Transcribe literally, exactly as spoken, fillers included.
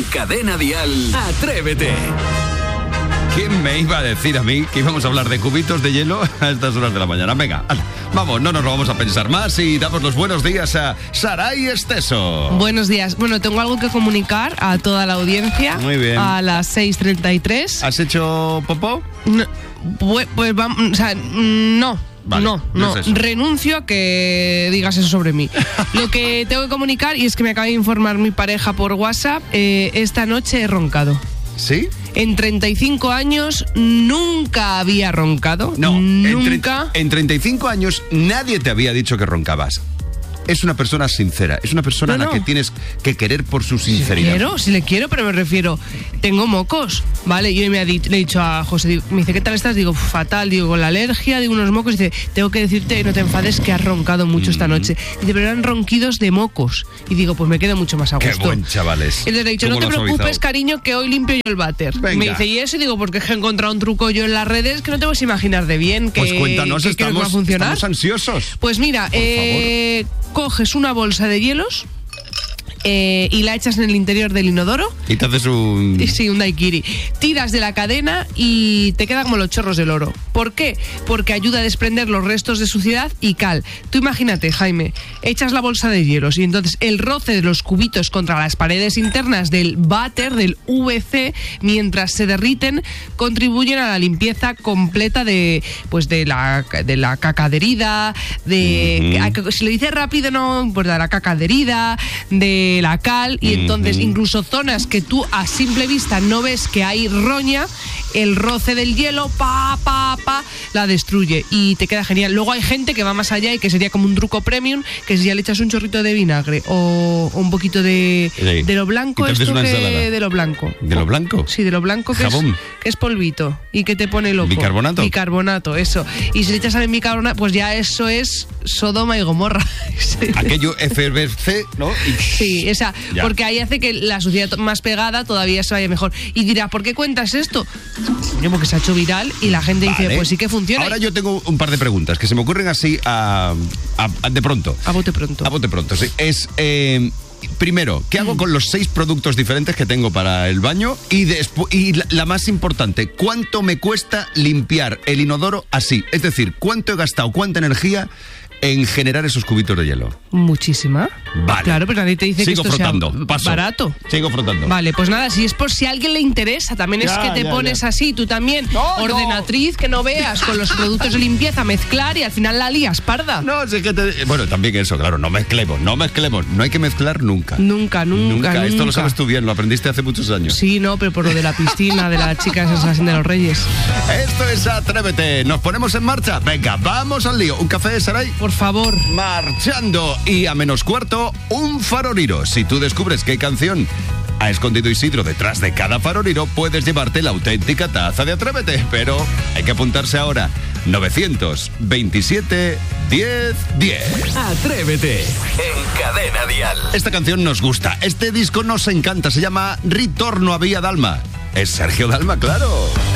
Cadena Dial, Atrévete. ¿Quién me iba a decir a mí que íbamos a hablar de cubitos de hielo a estas horas de la mañana? Venga, vamos, no nos lo vamos a pensar más y damos los buenos días a Saray Esteso. Buenos días. Bueno, tengo algo que comunicar a toda la audiencia. Muy bien. A las seis treinta y tres. ¿Has hecho popó? No, pues, pues vamos, o sea, no. Vale, no, no, no es eso. renuncio a que digas eso sobre mí. Lo que tengo que comunicar, y es que me acaba de informar mi pareja por WhatsApp, eh, esta noche he roncado. ¿Sí? En treinta y cinco años nunca había roncado. No, nunca. En, tre- en treinta y cinco años nadie te había dicho que roncabas. Es una persona sincera, es una persona No, a la no. que tienes que querer por su Si le sinceridad. quiero, si le quiero, pero me refiero, tengo mocos, ¿vale? Yo me ha dicho, le he dicho a José, digo, me dice, ¿qué tal estás? Digo, fatal, digo, con la alergia, digo, unos mocos. Dice, tengo que decirte, no te enfades, que has roncado mucho esta noche. Dice, pero eran ronquidos de mocos. Y digo, pues me quedo mucho más a Qué gusto. buen chavales. Entonces le he dicho, no ¿Cómo te lo has preocupes, suavizado? cariño, que hoy limpio yo el váter. Venga. Me dice, y eso, y digo, porque he encontrado un truco yo en las redes que no te puedes imaginar de bien, que, Pues cuéntanos, que creo que va a estamos, funcionar. estamos ansiosos. Pues mira, eh, coges una bolsa de hielos eh, y la echas en el interior del inodoro. Y te haces un... Sí, un daiquiri. Tiras de la cadena y te queda como los chorros del oro. ¿Por qué? Porque ayuda a desprender los restos de suciedad y cal. Tú imagínate, Jaime, echas la bolsa de hielos y entonces el roce de los cubitos contra las paredes internas del váter, del V C, mientras se derriten, contribuyen a la limpieza completa de, pues de la, de la caca adherida, de... Ujú. Si lo dices rápido no importa, la caca adherida, de la cal, y entonces Ujú. incluso zonas que tú a simple vista no ves que hay roña, el roce del hielo, pa, pa, pa, la destruye y te queda genial. Luego hay gente que va más allá y que sería como un truco premium, que si ya le echas un chorrito de vinagre o, o un poquito de, Sí. de lo blanco, Y te haces esto una que ensalada. de lo blanco. ¿De lo blanco? Sí, de lo blanco que es, Jabón. que es polvito y que te pone loco. ¿Bicarbonato? Bicarbonato, eso. Y si le echas al bicarbonato, pues ya eso es Sodoma y Gomorra. Sí. Aquello efervesce, ¿no? Y... Sí, o sea, Ya. porque ahí hace que la suciedad más pegada todavía se vaya mejor. Y dirás, ¿por qué cuentas esto? Coño, porque se ha hecho viral y la gente Vale. dice, pues sí que funciona. Ahora yo tengo un par de preguntas que se me ocurren así a, a- a- de pronto. A bote pronto. A bote pronto, sí. Es, eh, primero, ¿qué hago con los seis productos diferentes que tengo para el baño? Y, despu- y la, la más importante, ¿cuánto me cuesta limpiar el inodoro así? Es decir, ¿cuánto he gastado, cuánta energía en generar esos cubitos de hielo? Muchísima. Vale. Claro, pero nadie te dice Sigo que esto frotando. sea Paso. barato. Sigo frotando. Vale, pues nada, si es por si a alguien le interesa, también es Ya, que te ya, pones ya. así, tú también, No, ordenatriz, que no veas, con los productos de limpieza, mezclar y al final la lías parda. No, sé que te... Bueno, también eso, claro, no mezclemos, no mezclemos. No hay que mezclar nunca. Nunca, nunca, nunca. Esto lo sabes tú bien, lo aprendiste hace muchos años. Sí, no, pero por lo de la piscina, de la chica de San de los Reyes. Esto es Atrévete. ¿Nos ponemos en marcha? Venga, vamos al lío. ¿Un café, Saray? Por favor. Marchando. Y a menos cuarto, un faroliro. Si tú descubres qué canción ha escondido Isidro detrás de cada faroliro, puedes llevarte la auténtica taza de Atrévete. Pero hay que apuntarse ahora. novecientos veintisiete diez diez. Atrévete en Cadena Dial. Esta canción nos gusta. Este disco nos encanta. Se llama Ritorno a Vía Dalma. Es Sergio Dalma, claro.